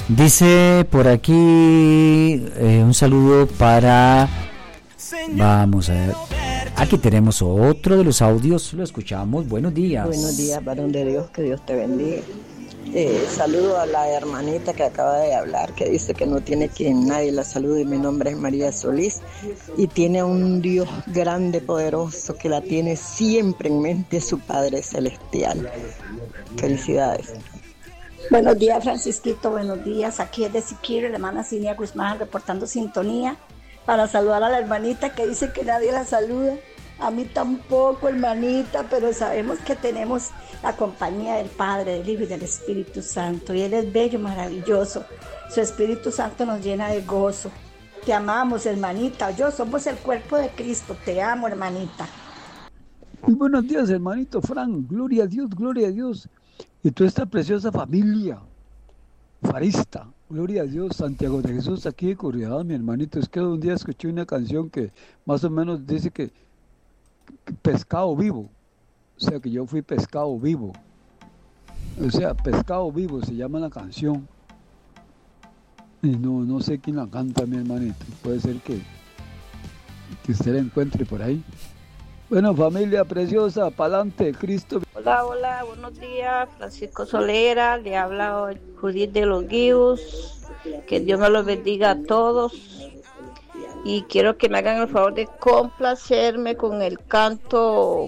Dice por aquí un saludo para... Vamos a ver. Aquí tenemos otro de los audios, lo escuchamos. Buenos días. Buenos días, varón de Dios, que Dios te bendiga. Saludo a la hermanita que acaba de hablar, que dice que no tiene quien nadie la salude. Mi nombre es María Solís y tiene un Dios grande, poderoso, que la tiene siempre en mente, su Padre Celestial. Felicidades. Buenos días, Francisquito, buenos días. Aquí es de Siquirres, la hermana Cinia Guzmán, reportando sintonía para saludar a la hermanita que dice que nadie la saluda. A mí tampoco, hermanita, pero sabemos que tenemos la compañía del Padre, del Hijo y del Espíritu Santo. Y Él es bello, maravilloso. Su Espíritu Santo nos llena de gozo. Te amamos, hermanita. Somos el cuerpo de Cristo. Te amo, hermanita. Muy buenos días, hermanito Fran. Gloria a Dios, gloria a Dios. Y toda esta preciosa familia farista, gloria a Dios. Santiago de Jesús, aquí de Corriedad, mi hermanito. Es que un día escuché una canción que más o menos dice que pescado vivo, o sea que yo fui pescado vivo, o sea, pescado vivo se llama la canción, y no sé quién la canta, mi hermanito. Puede ser que usted la encuentre por ahí. Bueno, familia preciosa, pa'lante, Cristo. Hola, buenos días, Francisco Solera, le habla Judith de los Guíos, que Dios me los bendiga a todos, y quiero que me hagan el favor de complacerme con el canto,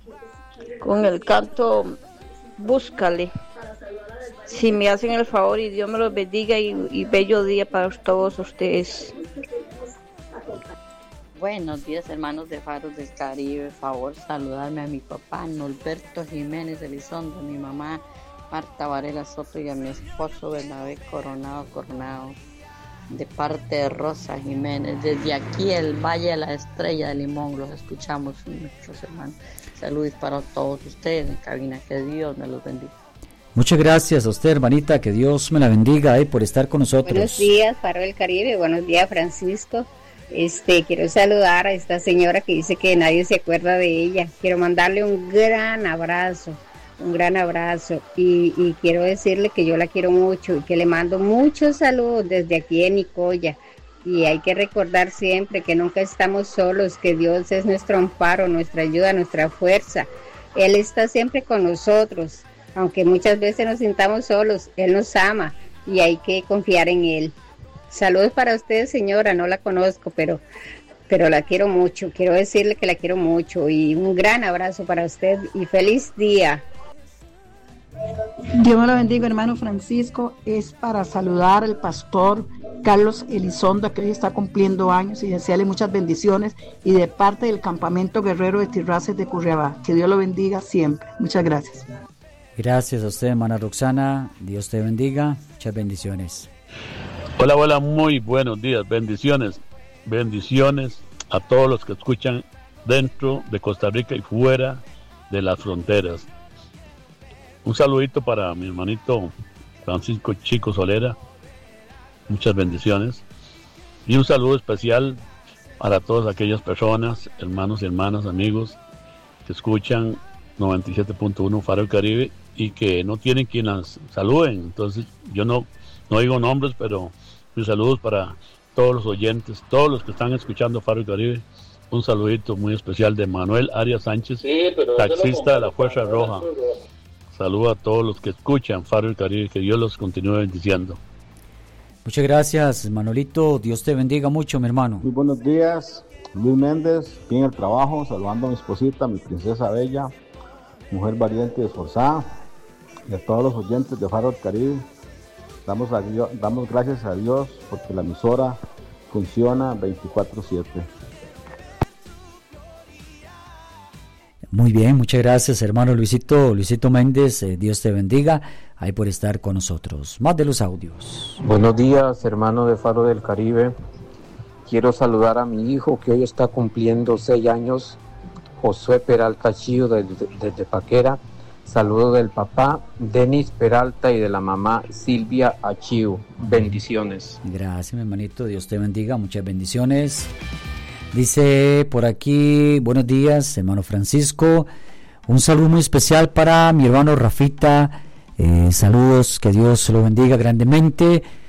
Búscale, si me hacen el favor, y Dios me los bendiga, y bello día para todos ustedes. Buenos días, hermanos de Faros del Caribe. Favor saludarme a mi papá Norberto Jiménez Elizondo, a mi mamá Marta Varela Soto y a mi esposo Bernabé Coronado, de parte de Rosa Jiménez. Desde aquí, el Valle de la Estrella de Limón, los escuchamos, nuestros hermanos. Saludos para todos ustedes en cabina. Que Dios me los bendiga. Muchas gracias a usted, hermanita. Que Dios me la bendiga por estar con nosotros. Buenos días, Faro del Caribe. Buenos días, Francisco. Quiero saludar a esta señora que dice que nadie se acuerda de ella. Quiero mandarle un gran abrazo y quiero decirle que yo la quiero mucho y que le mando muchos saludos desde aquí en Nicoya. Y hay que recordar siempre que nunca estamos solos, que Dios es nuestro amparo, nuestra ayuda, nuestra fuerza. Él está siempre con nosotros, aunque muchas veces nos sintamos solos. Él nos ama y hay que confiar en Él. Saludos para usted, señora, no la conozco, pero la quiero mucho. Quiero decirle que la quiero mucho y un gran abrazo para usted y feliz día. Dios me lo bendiga, hermano Francisco. Es para saludar al pastor Carlos Elizondo, que hoy está cumpliendo años, y desearle muchas bendiciones, y de parte del Campamento Guerrero de Tirraces de Curriabá. Que Dios lo bendiga siempre. Muchas gracias. Gracias a usted, hermana Roxana. Dios te bendiga. Muchas bendiciones. Hola, muy buenos días, bendiciones a todos los que escuchan dentro de Costa Rica y fuera de las fronteras. Un saludito para mi hermanito Francisco Chico Solera, muchas bendiciones, y un saludo especial para todas aquellas personas, hermanos y hermanas, amigos que escuchan 97.1 Faro del Caribe y que no tienen quien las saluden. Entonces yo no digo nombres, pero mis saludos para todos los oyentes, todos los que están escuchando Faro del Caribe. Un saludito muy especial de Manuel Arias Sánchez, taxista de la Fuerza Roja. Saludo a todos los que escuchan Faro del Caribe, que Dios los continúe bendiciendo. Muchas gracias, Manolito. Dios te bendiga mucho, mi hermano. Muy buenos días, Luis Méndez, aquí en el trabajo, saludando a mi esposita, mi princesa bella, mujer valiente y esforzada, y a todos los oyentes de Faro del Caribe. Damos gracias a Dios porque la emisora funciona 24/7. Muy bien, muchas gracias, hermano Luisito Méndez. Dios te bendiga ahí por estar con nosotros. Más de los audios. Buenos días, hermano de Faro del Caribe. Quiero saludar a mi hijo que hoy está cumpliendo 6 años, Josué Peralta Chío desde Paquera. Saludo del papá Denis Peralta y de la mamá Silvia Achío. Bendiciones. Gracias, mi hermanito. Dios te bendiga. Muchas bendiciones. Dice por aquí, buenos días, hermano Francisco. Un saludo muy especial para mi hermano Rafita. Saludos, que Dios lo bendiga grandemente.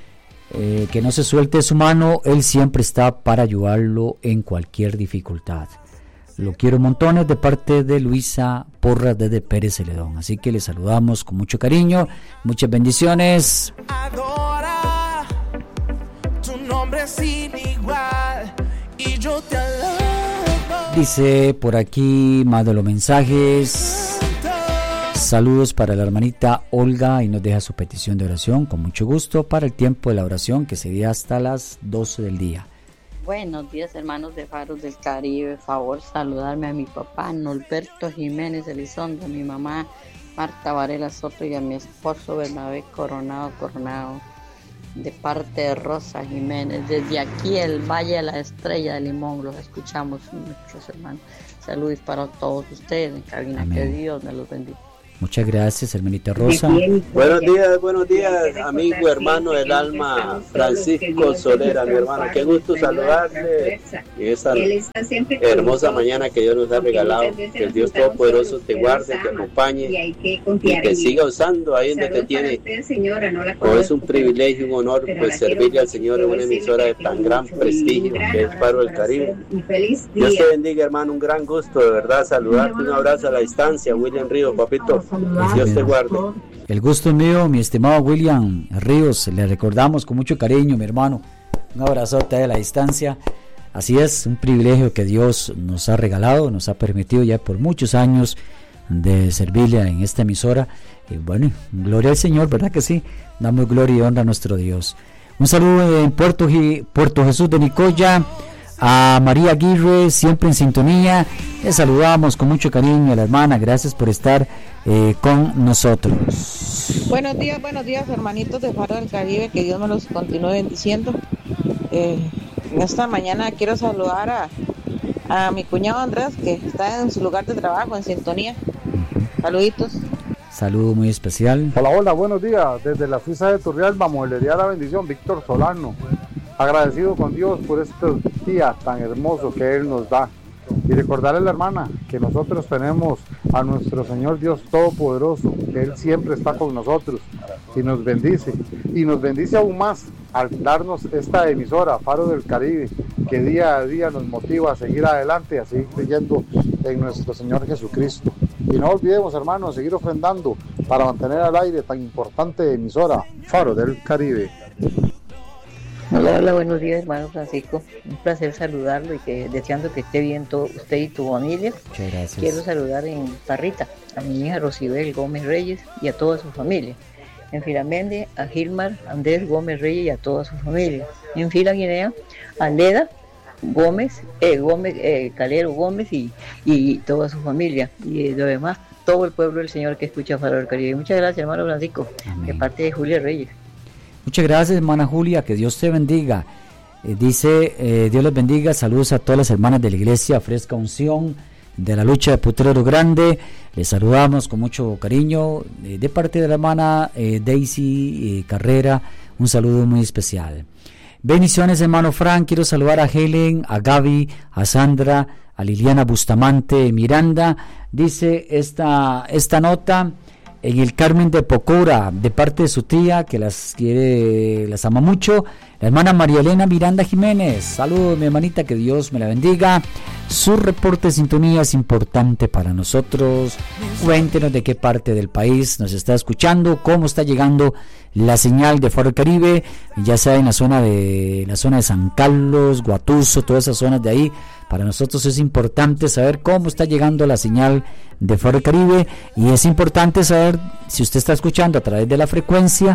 que no se suelte su mano, él siempre está para ayudarlo en cualquier dificultad. Lo quiero montones, de parte de Luisa Porras desde Pérez Celedón. Así que le saludamos con mucho cariño, muchas bendiciones. Adora, tu nombre es sin igual y yo te alabo. Dice por aquí más de los mensajes. Saludos para la hermanita Olga y nos deja su petición de oración con mucho gusto para el tiempo de la oración, que sería hasta las 12 del día. Buenos días, hermanos de Faros del Caribe. Favor saludarme a mi papá Norberto Jiménez Elizondo, a mi mamá Marta Varela Soto y a mi esposo Bernabé Coronado, de parte de Rosa Jiménez. Desde aquí, el Valle de la Estrella de Limón, los escuchamos, nuestros hermanos. Saludos para todos ustedes en cabina. Amén. Que Dios me los bendiga. Muchas gracias, hermanita Rosa. Buenos días, amigo, hermano del alma, Francisco Solera, mi hermano. Qué gusto saludarle en esta hermosa mañana que Dios nos ha regalado. Que el Dios Todopoderoso te guarde, te acompañe y te siga usando ahí donde te tiene. Pues es un privilegio, un honor, pues servirle al Señor en una emisora de tan gran prestigio que es Faro del Caribe. Dios te bendiga, hermano, un gran gusto, de verdad, saludarte, un abrazo a la distancia, William Ríos, papito. Dios te guarde. El gusto es mío, mi estimado William Ríos. Le recordamos con mucho cariño, mi hermano. Un abrazote de la distancia. Así es, un privilegio que Dios nos ha regalado, nos ha permitido ya por muchos años de servirle en esta emisora. Y bueno, gloria al Señor, ¿verdad que sí? Damos gloria y honra a nuestro Dios. Un saludo en Puerto Jesús de Nicoya. A María Aguirre, siempre en sintonía. Les saludamos con mucho cariño a la hermana. Gracias por estar con nosotros. Buenos días, hermanitos de Faro del Caribe. Que Dios me los continúe bendiciendo. En esta mañana quiero saludar a mi cuñado Andrés, que está en su lugar de trabajo, en sintonía. Saluditos. Saludo muy especial. Hola, buenos días. Desde la Suiza de Turrialba, Mueblería La Bendición, Víctor Solano. Agradecido con Dios por estos días tan hermosos que Él nos da. Y recordarle a la hermana que nosotros tenemos a nuestro Señor Dios Todopoderoso, que Él siempre está con nosotros y nos bendice. Y nos bendice aún más al darnos esta emisora, Faro del Caribe, que día a día nos motiva a seguir adelante, a seguir creyendo en nuestro Señor Jesucristo. Y no olvidemos, hermanos, seguir ofrendando para mantener al aire tan importante emisora, Faro del Caribe. Hola, buenos días, hermano Francisco. Un placer saludarlo y deseando que esté bien todo usted y tu familia. Muchas gracias. Quiero saludar en Parrita a mi hija Rocibel Gómez Reyes y a toda su familia. En Filamende a Gilmar Andrés Gómez Reyes y a toda su familia. En Fila Guinea a Leda Gómez, Calero Gómez y toda su familia. Y lo demás, todo el pueblo del Señor que escucha Faro del Caribe. Muchas gracias, hermano Francisco. Amén. De parte de Julia Reyes. Muchas gracias, hermana Julia, que Dios te bendiga. Dice, Dios les bendiga, saludos a todas las hermanas de la iglesia Fresca Unción, de la lucha de Potrero Grande. Les saludamos con mucho cariño, de parte de la hermana Daisy Carrera, un saludo muy especial. Bendiciones, hermano Frank, quiero saludar a Helen, a Gaby, a Sandra, a Liliana Bustamante Miranda. Dice esta nota: en el Carmen de Pocora, de parte de su tía, que las quiere, las ama mucho, la hermana María Elena Miranda Jiménez. Saludos, mi hermanita, que Dios me la bendiga. Su reporte de sintonía es importante para nosotros. Cuéntenos de qué parte del país nos está escuchando, cómo está llegando la señal de Faro del Caribe, ya sea en la zona de San Carlos, Guatuso, todas esas zonas de ahí. Para nosotros es importante saber cómo está llegando la señal de Faro del Caribe, y es importante saber si usted está escuchando a través de la frecuencia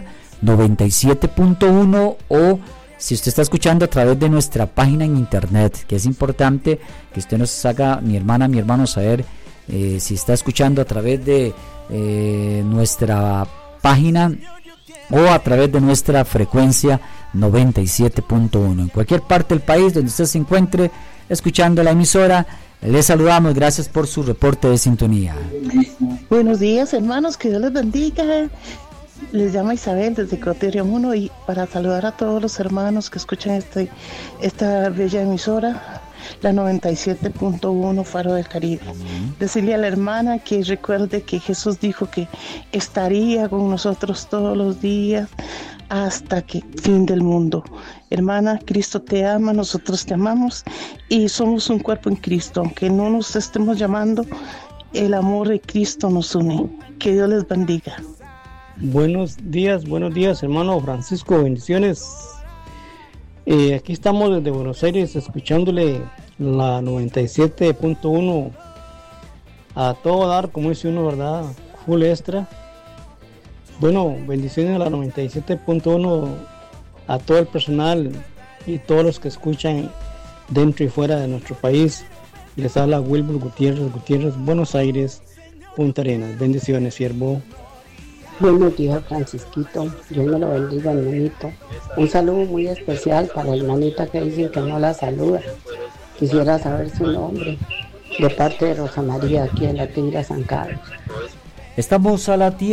97.1 o si usted está escuchando a través de nuestra página en internet, que es importante que usted nos haga, mi hermana, mi hermano, saber si está escuchando a través de nuestra página o a través de nuestra frecuencia 97.1. En cualquier parte del país donde usted se encuentre escuchando la emisora, les saludamos. Gracias por su reporte de sintonía. Buenos días, hermanos, que Dios les bendiga. Les llama Isabel desde Croterium 1 y para saludar a todos los hermanos que escuchan esta bella emisora, la 97.1 Faro del Caribe. Decirle a la hermana que recuerde que Jesús dijo que estaría con nosotros todos los días hasta que fin del mundo. Hermana, Cristo te ama, nosotros te amamos y somos un cuerpo en Cristo. Aunque no nos estemos llamando, el amor de Cristo nos une. Que Dios les bendiga. Buenos días, hermano Francisco, bendiciones. Aquí estamos desde Buenos Aires escuchándole la 97.1 a todo dar, como dice uno, ¿verdad? Full extra. Bueno, bendiciones a la 97.1 a todo el personal y todos los que escuchan dentro y fuera de nuestro país. Les habla Wilbur Gutiérrez, Buenos Aires, Punta Arenas. Bendiciones, siervo. Buenos días, Francisquito. Dios me lo bendiga, hermanito. Un saludo muy especial para la hermanita que dicen que no la saluda. Quisiera saber su nombre, de parte de Rosa María, aquí en la Tigre San Carlos. Estamos a las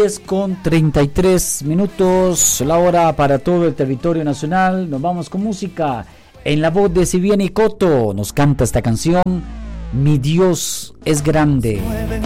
10:33, la hora para todo el territorio nacional. Nos vamos con música. En la voz de Sivieni Coto nos canta esta canción, Mi Dios es grande.